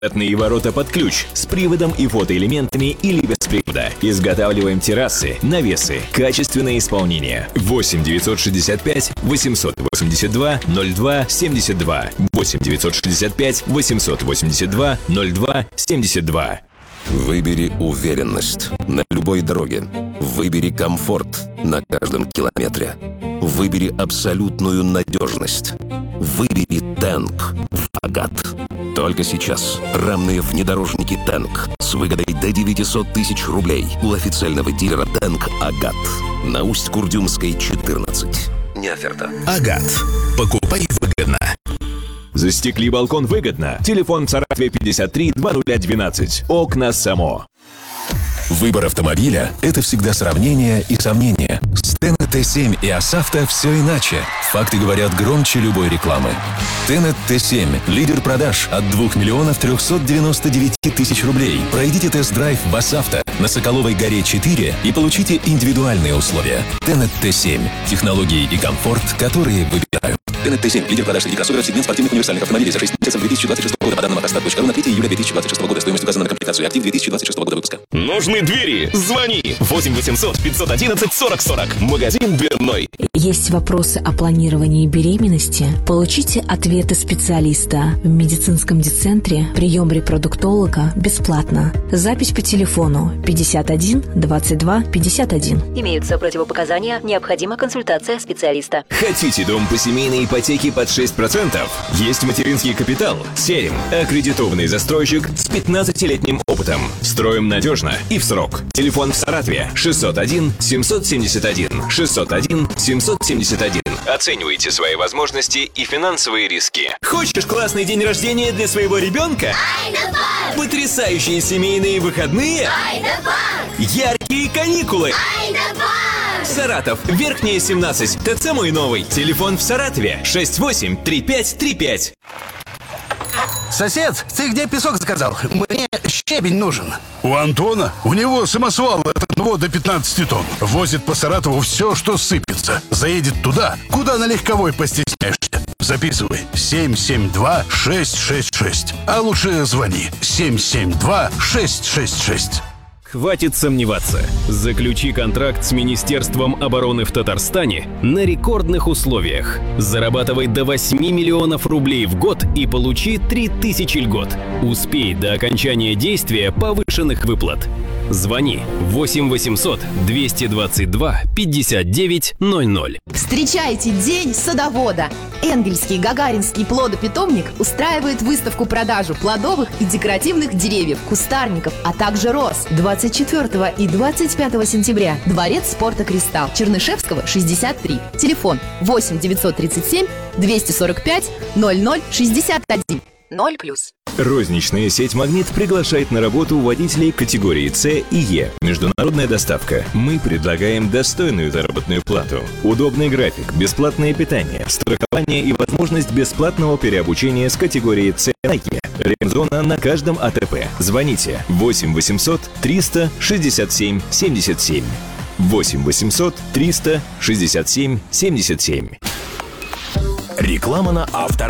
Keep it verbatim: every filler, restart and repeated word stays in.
Одни ворота под ключ с приводом и фотоэлементами или без привода. Изготавливаем террасы, навесы, качественное исполнение. восемь девятьсот шестьдесят пять восемьсот восемьдесят два ноль два семьдесят два. восемь девятьсот шестьдесят пять восемьсот восемьдесят два ноль два семьдесят два. Выбери уверенность на любой дороге. Выбери комфорт на каждом километре. Выбери абсолютную надежность. Выбери Тэнк в Агат. Только сейчас рамные внедорожники Тэнк с выгодой до девятьсот тысяч рублей у официального дилера Тэнк Агат на Усть-Курдюмской, четырнадцать. Не оферта. Агат. Покупай выгодно. Застекли балкон выгодно. Телефон в Саратове пятьдесят три двадцать двенадцать. Окна Само. Выбор автомобиля – это всегда сравнение и сомнение. С Тенет Т семь и Асавто все иначе. Факты говорят громче любой рекламы. Тенет Т семь – лидер продаж от двух миллионов трехсот девяноста девяти тысяч рублей. Пройдите тест-драйв в Асавто на Соколовой горе четыре и получите индивидуальные условия. Тенет Т семь – технологии и комфорт, которые выбирают. Тенет Т семь – лидер продаж среди кроссоверов, сегмент спортивных универсальных автомобилей за шесть месяцев две тысячи двадцать шестого года по данным автостат точка ру на третьего июля две тысячи двадцать шестого года. Стоимость указана на комплектацию актив две тысячи двадцать шестого года выпуска. Нужны двери? Звони! восемь восемьсот пятьсот одиннадцать сорок сорок. Магазин дверной. Есть вопросы о планировании беременности? Получите ответы специалиста в медицинском дицентре. Прием репродуктолога бесплатно. Запись по телефону пятьдесят один двадцать два пятьдесят один. Имеются противопоказания. Необходима консультация специалиста. Хотите дом по семейной ипотеке под шесть процентов? Есть материнский капитал. Серим. Аккредитованный застройщик с пятнадцатилетним опытом. Строим надежно и в срок. Телефон в Саратове шестьсот один семьсот семьдесят один. шестьсот один семьсот семьдесят один. Оценивайте свои возможности и финансовые риски. Хочешь классный день рождения для своего ребенка? Айна-банк! Потрясающие семейные выходные? Айна-банк! Яркие каникулы? Айна-банк! Саратов, Верхняя, семнадцать. ТЦ «Мой новый». Телефон в Саратове шесть восемь три пять три пять. Сосед, ты где песок заказал? Мне щебень нужен. У Антона? У него самосвал от одного до пятнадцати тонн. Возит по Саратову все, что сыпется. Заедет туда, куда на легковой постесняешься. Записывай. семь семь два шесть шесть шесть. А лучше звони. семь семь два шесть шесть шесть. Хватит сомневаться. Заключи контракт с Министерством обороны в Татарстане на рекордных условиях. Зарабатывай до восьми миллионов рублей в год и получи три тысячи льгот. Успей до окончания действия повышенных выплат. Звони восемь восемьсот двести двадцать два пятьдесят девять ноль ноль. Встречайте День садовода. Энгельский Гагаринский плодопитомник устраивает выставку-продажу плодовых и декоративных деревьев, кустарников, а также роз. двадцать четвёртого и двадцать пятого сентября. Дворец спорта «Кристалл», Чернышевского, шестьдесят три. Телефон восемь девятьсот тридцать семь двести сорок пять ноль ноль шестьдесят один. ноль плюс. Розничная сеть «Магнит» приглашает на работу водителей категории С и Е. Международная доставка. Мы предлагаем достойную заработную плату, удобный график, бесплатное питание, страхование и возможность бесплатного переобучения с категории С на Е. Ремзона на каждом АТП. Звоните восемь восемьсот триста шестьдесят семь семьдесят семь. восемь восемьсот триста шестьдесят семь семьдесят семь. Реклама на Авторадио.